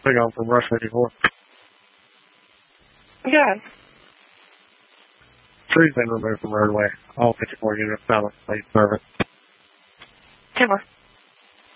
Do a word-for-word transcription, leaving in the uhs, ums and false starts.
Big on from Rush fifty-four. Good. Tree's been removed from roadway. All fifty-four units silent. Please serve it. Timber.